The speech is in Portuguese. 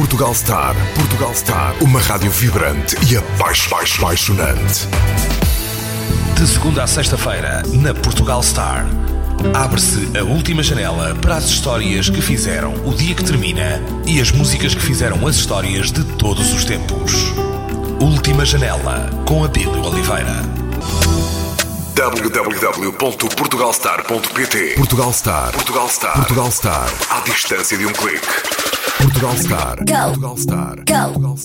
Portugal Star. Portugal Star. Uma rádio vibrante e apaixonante. De segunda a sexta-feira, na Portugal Star, abre-se a última janela para as histórias que fizeram o dia que termina e as músicas que fizeram as histórias de todos os tempos. Última janela, com Abílio Oliveira. www.portugalstar.pt. Portugal Star. Portugal Star. Portugal Star. À distância de um clique. Portugal Star. Go. Portugal Star. Go. Portugal Star.